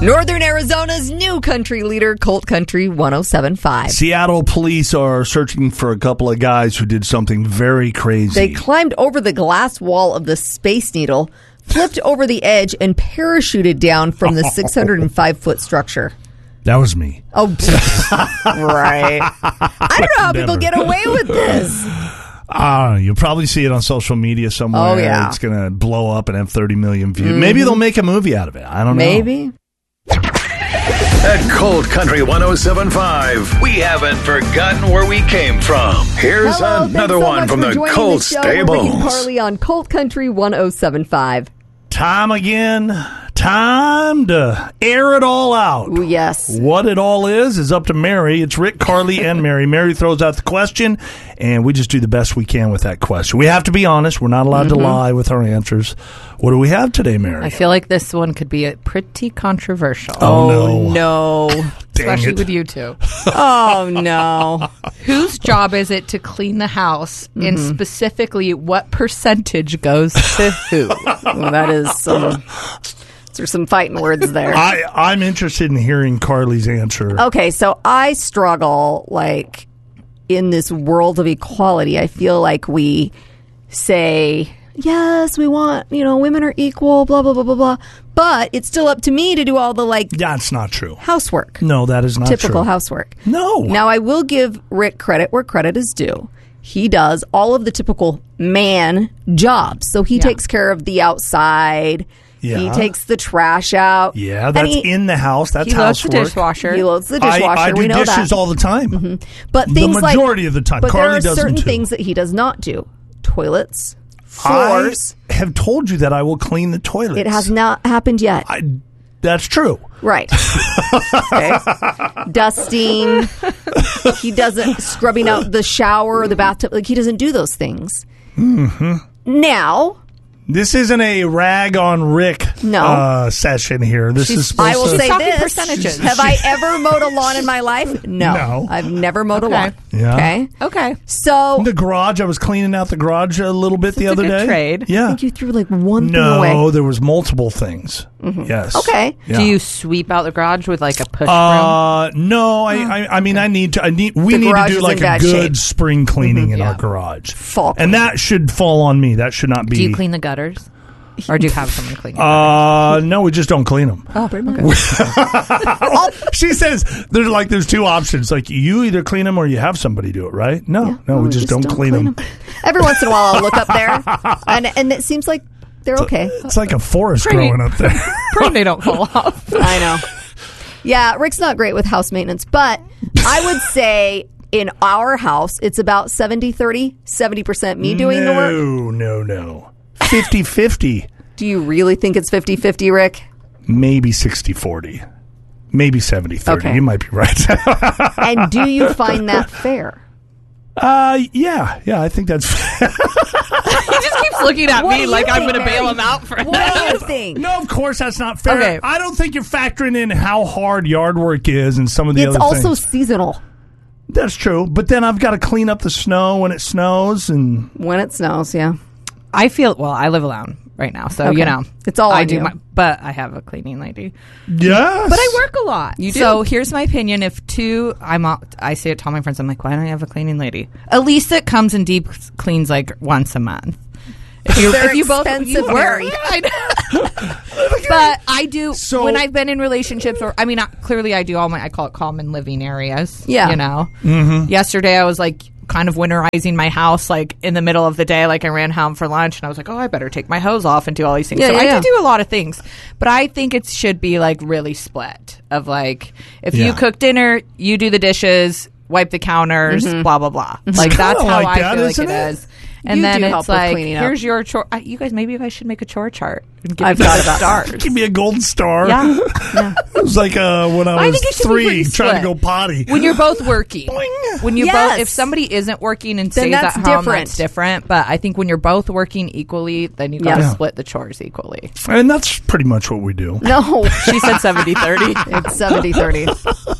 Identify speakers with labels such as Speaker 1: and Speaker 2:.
Speaker 1: Northern Arizona's new country leader, Colt Country 107.5.
Speaker 2: Seattle police are searching for a couple of guys who did something very crazy.
Speaker 1: They climbed over the glass wall of the Space Needle, flipped over the edge, and parachuted down from the 605-foot structure.
Speaker 2: That was me.
Speaker 1: Oh, right. I don't know how people get away with this.
Speaker 2: You'll probably see it on social media somewhere.
Speaker 1: Oh, yeah.
Speaker 2: It's going to blow up and have 30 million views. Mm-hmm. Maybe they'll make a movie out of it. I don't know.
Speaker 1: Maybe.
Speaker 3: At Colt Country 107.5, we haven't forgotten where we came from. Here's another one from the Colt Stables.
Speaker 1: Rick and Carly on Colt Country 107.5.
Speaker 2: Time again. Time to air it all out.
Speaker 1: Ooh, yes.
Speaker 2: What it all is up to Mary. It's Rick, Carly, and Mary. Mary throws out the question, and we just do the best we can with that question. We have to be honest. We're not allowed to lie with our answers. What do we have today, Mary?
Speaker 4: I feel like this one could be pretty controversial.
Speaker 2: Oh,
Speaker 1: no.
Speaker 4: Especially with you two.
Speaker 1: Oh, no.
Speaker 4: Whose job is it to clean the house, and specifically what percentage goes to who?
Speaker 1: Well, that is some... There's some fighting words there.
Speaker 2: I'm interested in hearing Carly's answer.
Speaker 1: Okay, so I struggle, like, in this world of equality. I feel like we say, yes, we want, women are equal, blah, blah, blah, blah, blah. But it's still up to me to do all the,
Speaker 2: That's not true.
Speaker 1: Housework.
Speaker 2: No, that is not true.
Speaker 1: Typical housework.
Speaker 2: No.
Speaker 1: Now, I will give Rick credit where credit is due. He does all of the typical man jobs. So he takes care of the outside.
Speaker 2: Yeah.
Speaker 1: He takes the trash out.
Speaker 2: Yeah, that's in the house. That's
Speaker 4: he loads
Speaker 2: housework.
Speaker 4: the dishwasher.
Speaker 1: He loads the dishwasher.
Speaker 2: I do
Speaker 1: we know
Speaker 2: dishes
Speaker 1: that.
Speaker 2: all the time.
Speaker 1: Mm-hmm. But things
Speaker 2: the majority of the time.
Speaker 1: But
Speaker 2: Carly
Speaker 1: there are certain
Speaker 2: doesn't too.
Speaker 1: things that he does not do. Toilets, floors.
Speaker 2: I have told you that I will clean the toilets.
Speaker 1: It has not happened yet.
Speaker 2: That's true.
Speaker 1: Right. Okay. Dusting. He doesn't scrubbing out the shower or the bathtub. He doesn't do those things.
Speaker 2: Mm-hmm.
Speaker 1: Now.
Speaker 2: This isn't a rag on Rick session here. This is supposed
Speaker 1: I will
Speaker 2: to...
Speaker 1: say this.
Speaker 4: Percentages.
Speaker 1: Have I ever mowed a lawn in my life? No. I've never mowed a lawn.
Speaker 2: Yeah.
Speaker 4: Okay.
Speaker 1: So...
Speaker 2: The garage, I was cleaning out the garage a little bit the other day.
Speaker 4: Trade.
Speaker 2: Yeah.
Speaker 1: I think you threw one thing away.
Speaker 2: No, there was multiple things. Mm-hmm. Yes.
Speaker 1: Okay.
Speaker 2: Yeah.
Speaker 4: Do you sweep out the garage with a push broom?
Speaker 2: No, I mean, we need to do a good spring cleaning in our garage.
Speaker 1: Fall
Speaker 2: and that should fall on me. That should not be...
Speaker 4: Do you clean the gutters? Or do you have someone clean?
Speaker 2: No, we just don't clean them.
Speaker 4: Oh, very good.
Speaker 2: She says there's two options. Like you either clean them or you have somebody do it, right? No, we just don't clean them.
Speaker 1: Every once in a while, I'll look up there, and it seems like they're okay.
Speaker 2: It's like a forest growing up there.
Speaker 4: Praying they don't fall off.
Speaker 1: I know. Yeah, Rick's not great with house maintenance, but I would say in our house, it's about 70-30, 70% me doing the work.
Speaker 2: No. 50-50.
Speaker 1: Do you really think it's 50-50, Rick?
Speaker 2: Maybe 60-40. Maybe 70-30.
Speaker 1: Okay.
Speaker 2: You might be right.
Speaker 1: And do you find that fair?
Speaker 2: Yeah, I think that's fair.
Speaker 4: He just keeps looking at me like I'm going to bail him out for
Speaker 1: that. What do you think?
Speaker 2: No, of course that's not fair.
Speaker 4: Okay.
Speaker 2: I don't think you're factoring in how hard yard work is and some of the other things.
Speaker 1: It's also seasonal.
Speaker 2: That's true, but then I've got to clean up the snow when it snows and...
Speaker 1: When it snows, yeah.
Speaker 4: I live alone right now, so
Speaker 1: it's all
Speaker 4: I
Speaker 1: on
Speaker 4: do
Speaker 1: you.
Speaker 4: but I have a cleaning lady.
Speaker 2: Yes,
Speaker 4: but I work a lot.
Speaker 1: You do.
Speaker 4: So here's my opinion: I say it to all my friends. I'm like, why don't I have a cleaning lady? Elisa comes and deep cleans once a month. If you both work, I know. But I do when I've been in relationships, or clearly I do I call it common living areas.
Speaker 1: Yeah,
Speaker 2: Mm-hmm.
Speaker 4: Yesterday I was kind of winterizing my house in the middle of the day. I ran home for lunch and I was like, I better take my hose off and do all these things. I do a lot of things, but I think it should be really split of if you cook dinner, you do the dishes, wipe the counters, blah blah blah. That's how I feel like it is. And then it's here's your chore. You guys, maybe if I should make a chore chart. And give
Speaker 1: I've thought about
Speaker 4: stars.
Speaker 2: Give me a golden star.
Speaker 4: Yeah.
Speaker 2: It was when I was 3 trying to go potty.
Speaker 4: When you're both working.
Speaker 2: Boing.
Speaker 4: When you're both, if somebody isn't working and stays at home, that's different. But I think when you're both working equally, then you got to split the chores equally.
Speaker 2: And that's pretty much what we do.
Speaker 1: No.
Speaker 4: She said 70-30.
Speaker 1: It's 70-30.